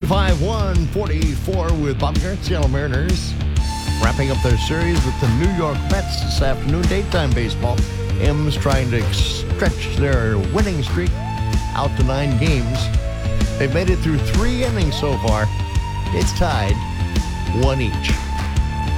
95-144 with Bobby Garrett, Seattle Mariners. Wrapping up their series with the New York Mets this afternoon. Daytime baseball. M's trying to stretch their winning streak out to 9 games. They've made it through 3 innings so far. It's tied 1 each.